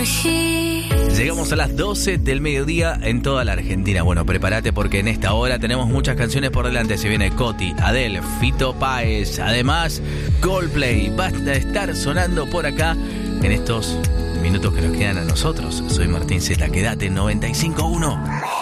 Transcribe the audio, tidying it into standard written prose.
Llegamos a las 12 del mediodía en toda la Argentina. Bueno, prepárate porque en esta hora tenemos muchas canciones por delante. Se viene Coti, Adele, Fito Páez, además Coldplay. Va a estar sonando por acá en estos minutos que nos quedan a nosotros. Soy Martín Zeta, quédate en 95.1.